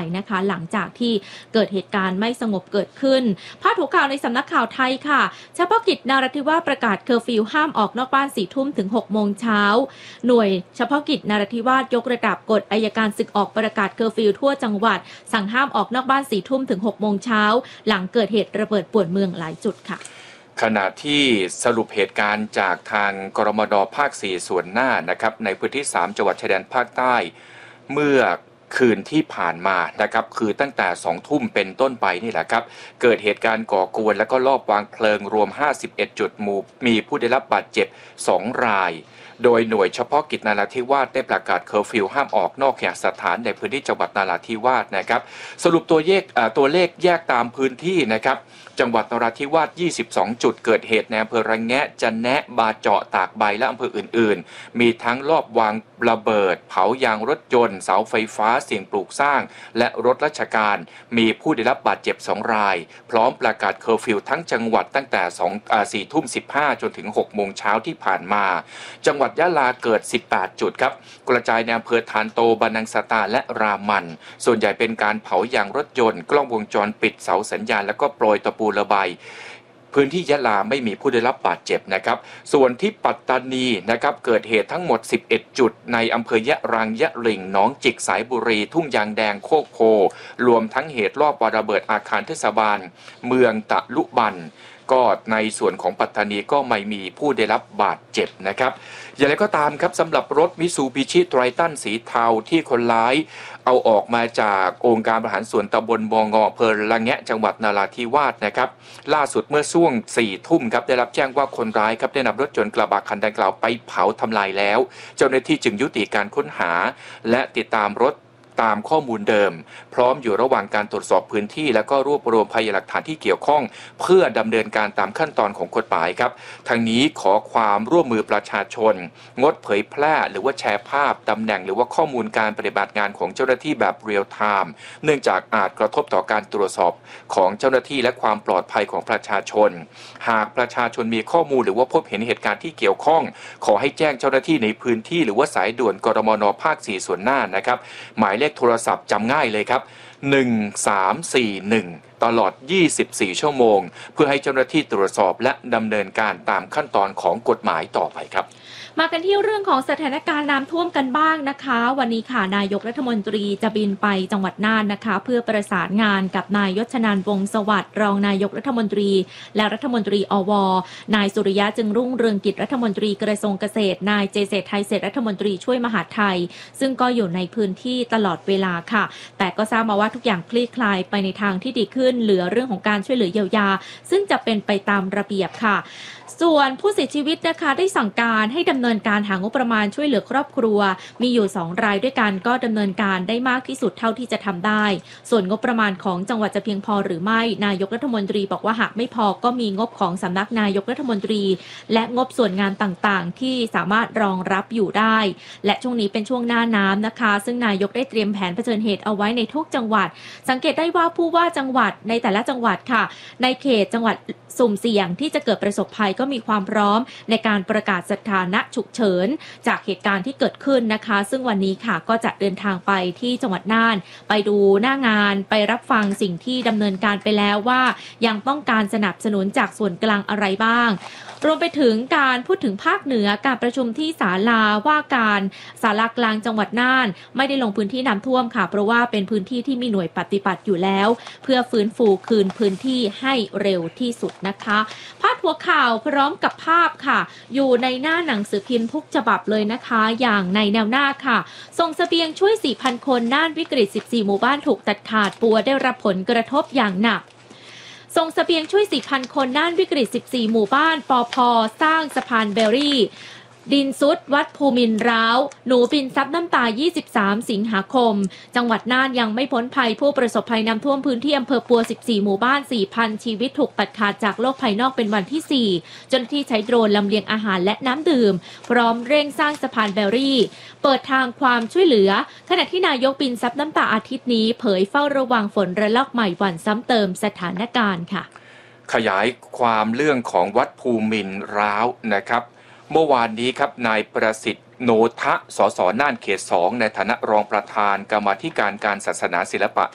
นะคะหลังจากที่เกิดเหตุการณ์ไม่สงบเกิดขึ้นพาดหัวข่าวในสำนักข่าวไทยค่ะเฉพาะกิจนราธิวาสประกาศเคอร์ฟิวห้ามออกนอกบ้าน4 ทุ่มถึง6 โมงเช้าหน่วยเฉพาะกิจนราธิวาสยกระดับกฎอัยการศึกออกประกาศเคอร์ฟิวทั่วจังหวัดสั่งห้ามออกนอกบ้าน4 ทุ่มถึง6 โมงเช้าหลังเกิดเหตุระเบิดป่วนเมืองหลายจุดค่ะขณะที่สรุปเหตุการณ์จากทางกรมฎ.ภาค 4 ส่วนหน้านะครับในพื้นที่3 จังหวัดชายแดนภาคใต้เมื่อคืนที่ผ่านมานะครับคือตั้งแต่2 ทุ่มเป็นต้นไปนี่แหละครับเกิดเหตุการณ์ก่อกวนและก็ลอบวางเพลิงรวม51 จุดมีผู้ได้รับบาดเจ็บ2 รายโดยหน่วยเฉพาะกิจนราธิวาสได้ประกาศเคอร์ฟิวห้ามออกนอกเขตสถานในพื้นที่จังหวัดนราธิวาสนะครับสรุปตัวเลขแยกตามพื้นที่นะครับจังหวัดนราธิวาส22 จุดเกิดเหตุในอำเภอระแงะจันแนะบาเจาะตากใบและอำเภออื่นๆมีทั้งลอบวางระเบิดเผายางรถยนต์เสาไฟฟ้าสิ่งปลูกสร้างและรถราชการมีผู้ได้รับบาดเจ็บ2 รายพร้อมประกาศเคอร์ฟิวทั้งจังหวัดตั้งแต่4 ทุ่ม 15จนถึง6 โมงเช้าที่ผ่านมาจังหวัดยะลาเกิด18 จุดครับกระจายในอำเภอทานโตบานังสตาและรามันส่วนใหญ่เป็นการเผายางรถยนต์กล้องวงจรปิดเสาสัญญาณแล้วก็โปรยตะปูระบายพื้นที่ยะลาไม่มีผู้ได้รับบาดเจ็บนะครับส่วนที่ปัตตานีนะครับเกิดเหตุทั้งหมด11 จุดในอำเภอยะรังยะหลิ่งหนองจิกสายบุรีทุ่งยางแดงโคกโพรวมทั้งเหตุรอบวางระเบิดอาคารเทศบาลเมืองตะลุบันก็ในส่วนของปัตตานีก็ไม่มีผู้ได้รับบาดเจ็บนะครับอย่างไรก็ตามครับสำหรับรถมิซูบิชิไทรตันสีเทาที่คนร้ายเอาออกมาจากองค์การบริหารส่วนตำบลบงอำเภอละแงะจังหวัดนราธิวาสนะครับล่าสุดเมื่อช่วง4 ทุ่มครับได้รับแจ้งว่าคนร้ายครับได้นำรถยนต์กระบะคันดังกล่าวไปเผาทำลายแล้วเจ้าหน้าที่จึงยุติการค้นหาและติดตามรถตามข้อมูลเดิมพร้อมอยู่ระหว่างการตรวจสอบพื้นที่และก็รวบรวมพยานหลักฐานที่เกี่ยวข้องเพื่อดำเนินการตามขั้นตอนของกฎหมายครับทางนี้ขอความร่วมมือประชาชนงดเผยแพร่หรือว่าแชร์ภาพตำแหน่งหรือว่าข้อมูลการปฏิบัติงานของเจ้าหน้าที่แบบเรียลไทม์เนื่องจากอาจกระทบต่อการตรวจสอบของเจ้าหน้าที่และความปลอดภัยของประชาชนหากประชาชนมีข้อมูลหรือว่าพบเห็นเหตุการณ์ที่เกี่ยวข้องขอให้แจ้งเจ้าหน้าที่ในพื้นที่หรือว่าสายด่วนกรมน.ภาค 4 ส่วนหน้านะครับหมายเลขโทรศัพท์ง่ายเลยครับ1341ตลอด24 ชั่วโมงเพื่อให้เจ้าหน้าที่ตรวจสอบและดำเนินการตามขั้นตอนของกฎหมายต่อไปครับมากันที่เรื่องของสถานการณ์น้ำท่วมกันบ้างนะคะวันนี้ค่ะนายกรัฐมนตรีจะบินไปจังหวัดน่านนะคะเพื่อประสานงานกับนายยศนันท์วงศ์สวัสดิ์รองนายกรัฐมนตรีและรัฐมนตรีอวนายสุริยะจึงรุ่งเรืองกิจรัฐมนตรีกระทรวงเกษตรนายเจษฐ์ไทยเศรษฐ์รัฐมนตรีช่วยมหาดไทยซึ่งก็อยู่ในพื้นที่ตลอดเวลาค่ะแต่ก็ทราบมาว่าทุกอย่างคลี่คลายไปในทางที่ดีขึ้นเหลือเรื่องของการช่วยเหลือเยียวยาซึ่งจะเป็นไปตามระเบียบค่ะส่วนผู้เสียชีวิตนะคะได้สั่งการให้ดำเนินการหางบประมาณช่วยเหลือครอบครัวมีอยู่2 รายด้วยกันก็ดำเนินการได้มากที่สุดเท่าที่จะทำได้ส่วนงบประมาณของจังหวัดจะเพียงพอหรือไม่นายกรัฐมนตรีบอกว่าหากไม่พอก็มีงบของสำนักนายกรัฐมนตรีและงบส่วนงานต่างๆที่สามารถรองรับอยู่ได้และช่วงนี้เป็นช่วงหน้าน้ำนะคะซึ่งนายกได้เตรียมแผนเผชิญเหตุเอาไว้ในทุกจังหวัดสังเกตได้ว่าผู้ว่าจังหวัดในแต่ละจังหวัดค่ะในเขตจังหวัดสุ่มเสี่ยงที่จะเกิดประสบภัยก็มีความพร้อมในการประกาศสถานะฉุกเฉินจากเหตุการณ์ที่เกิดขึ้นนะคะซึ่งวันนี้ค่ะก็จะเดินทางไปที่จังหวัดน่านไปดูหน้างานไปรับฟังสิ่งที่ดำเนินการไปแล้วว่ายังต้องการสนับสนุนจากส่วนกลางอะไรบ้างรวมไปถึงการพูดถึงภาคเหนือการประชุมที่ศาลาว่าการศาลากลางจังหวัดน่านไม่ได้ลงพื้นที่น้ำท่วมค่ะเพราะว่าเป็นพื้นที่ที่มีหน่วยปฏิบัติอยู่แล้วเพื่อฟื้นฟูคืนพื้นที่ให้เร็วที่สุดนะคะพาดหัวข่าวพร้อมกับภาพค่ะอยู่ในหน้าหนังสือพิมพ์ทุกฉบับเลยนะคะอย่างในแนวหน้าค่ะส่งเสบียงช่วย 4,000 คนน่านวิกฤต14 หมู่บ้านถูกตัดขาดปัวได้รับผลกระทบอย่างหนักส่งเสบียงช่วย 4,000 คนน่านวิกฤต14 หมู่บ้านปพ.สร้างสะพานเบอรี่ดินซุดวัดภูมินร้าวหนูบินซับน้ำตา23 สิงหาคมจังหวัดน่านยังไม่พ้นภัยผู้ประสบภัยน้ำท่วมพื้นที่อำเภอปัว14 หมู่บ้าน 4,000 ชีวิตถูกตัดขาดจากโลกภายนอกเป็นวันที่4จนที่ใช้โดรนลำเลียงอาหารและน้ำดื่มพร้อมเร่งสร้างสะพานเบอรี่เปิดทางความช่วยเหลือขณะที่นายกบินซับน้ำตาอาทิตย์นี้เผยเฝ้าระวังฝนระลอกใหม่หวั่นซ้ำเติมสถานการณ์ค่ะขยายความเรื่องของวัดภูมินร้าวนะครับเมื่อวานนี้ครับนายประสิทธิ์โนทะสสน่านเขต 2ในฐานะรองประธานกรรมาธิการการศาสนาศิลปะ